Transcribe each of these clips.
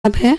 लाभ है।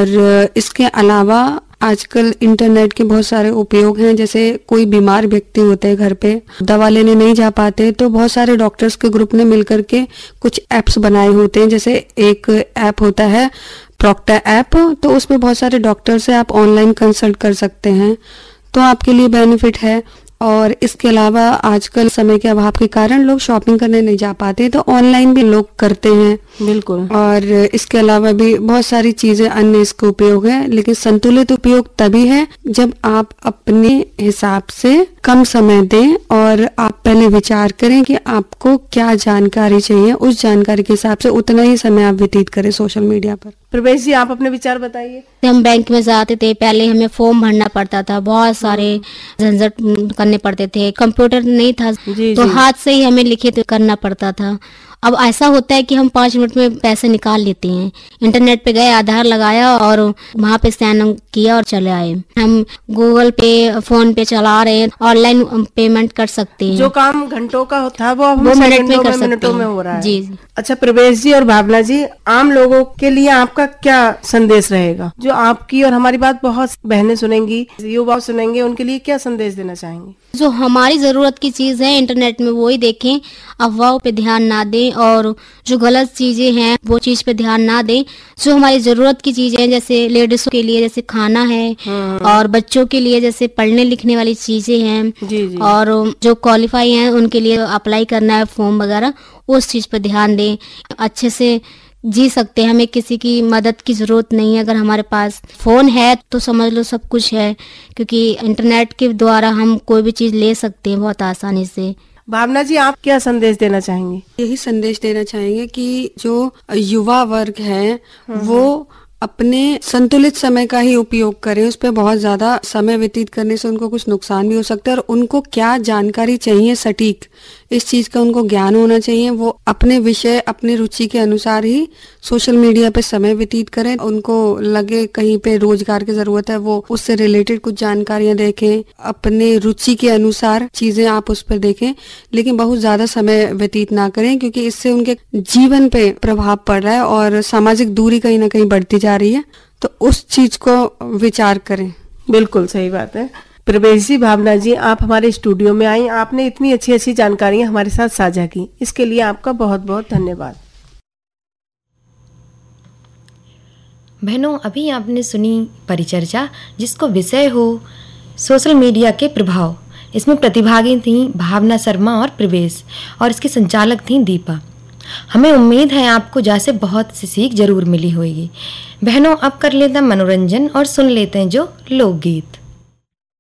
और इसके अलावा आजकल इंटरनेट के बहुत सारे उपयोग हैं। जैसे कोई बीमार व्यक्ति होते हैं, घर पे दवा लेने नहीं जा पाते, तो बहुत सारे डॉक्टर्स के ग्रुप ने मिलकर के कुछ एप्स बनाए होते हैं। जैसे एक ऐप होता है प्रॉक्टर ऐप, तो उसमें बहुत सारे डॉक्टर से आप ऑनलाइन कंसल्ट कर सकते हैं, तो आपके लिए बेनिफिट है। और इसके अलावा आजकल समय के अभाव के कारण लोग शॉपिंग करने नहीं जा पाते, तो ऑनलाइन भी लोग करते हैं। बिल्कुल। और इसके अलावा भी बहुत सारी चीजें अन्य इसका उपयोग है, लेकिन संतुलित उपयोग तभी है जब आप अपने हिसाब से कम समय दें और आप पहले विचार करें कि आपको क्या जानकारी चाहिए, उस जानकारी के हिसाब से उतना ही समय आप व्यतीत करें सोशल मीडिया पर। प्रवेश जी, आप अपने विचार बताइए। हम बैंक में जाते थे, पहले हमें फॉर्म भरना पड़ता था, बहुत सारे झंझट करने पड़ते थे, कंप्यूटर नहीं था तो हाथ से ही हमें लिखित करना पड़ता था। अब ऐसा होता है कि हम 5 मिनट में पैसे निकाल लेते हैं। इंटरनेट पे गए, आधार लगाया और वहाँ पे स्कैन किया और चले आए। हम गूगल पे, फोन पे चला रहे हैं, ऑनलाइन पेमेंट कर सकते हैं। जो काम घंटों का होता है वो अब मिनट में सेकंडों कर सकते मिनटों में हैं। हो रहा है। जी। अच्छा प्रवेश जी और भावना जी, आम लोगों के लिए आपका क्या संदेश रहेगा? जो आपकी और हमारी बात बहुत बहनें सुनेंगी, युवा सुनेंगे, उनके लिए क्या संदेश देना चाहेंगे? जो हमारी जरूरत की चीज है इंटरनेट में वो ही देखें, अफवाहों पे ध्यान ना दें, और जो गलत चीजें हैं वो चीज पे ध्यान ना दें। जो हमारी जरूरत की चीजें हैं, जैसे लेडीज के लिए जैसे खाना है, और बच्चों के लिए जैसे पढ़ने लिखने वाली चीजें हैं, जी। और जो क्वालिफाई हैं उनके लिए अप्लाई करना है फॉर्म वगैरह, उस चीज पे ध्यान दें। अच्छे से जी सकते हैं, हमें किसी की मदद की जरूरत नहीं है। अगर हमारे पास फोन है तो समझ लो सब कुछ है, क्योंकि इंटरनेट के द्वारा हम कोई भी चीज ले सकते हैं बहुत आसानी से। भावना जी, आप क्या संदेश देना चाहेंगे? यही संदेश देना चाहेंगे कि जो युवा वर्ग है वो अपने संतुलित समय का ही उपयोग करें। उस पर बहुत ज्यादा समय व्यतीत करने से उनको कुछ नुकसान भी हो सकता है, और उनको क्या जानकारी चाहिए सटीक, इस चीज का उनको ज्ञान होना चाहिए। वो अपने विषय, अपने रुचि के अनुसार ही सोशल मीडिया पे समय व्यतीत करें। उनको लगे कहीं पे रोजगार की जरूरत है, वो उससे रिलेटेड कुछ जानकारियां देखें, अपने रुचि के अनुसार चीजें आप उस पर देखें, लेकिन बहुत ज्यादा समय व्यतीत ना करें, क्योंकि इससे उनके जीवन पे प्रभाव पड़ रहा है और सामाजिक दूरी कहीं ना कहीं बढ़ती जा रही है, तो उस चीज को विचार करें। बिल्कुल सही बात है। प्रवेश जी, भावना जी, आप हमारे स्टूडियो में आई, आपने इतनी अच्छी अच्छी जानकारियां हमारे साथ साझा की, इसके लिए आपका बहुत बहुत धन्यवाद। बहनों, अभी आपने सुनी परिचर्चा, जिसको विषय हो सोशल मीडिया के प्रभाव। इसमें प्रतिभागी थी भावना शर्मा और प्रवेश, और इसकी संचालक थी दीपा। हमें उम्मीद है आपको जैसे बहुत सी सीख जरूर मिली होगी। बहनों, अब कर लेते हैं मनोरंजन और सुन लेते हैं जो लोकगीत।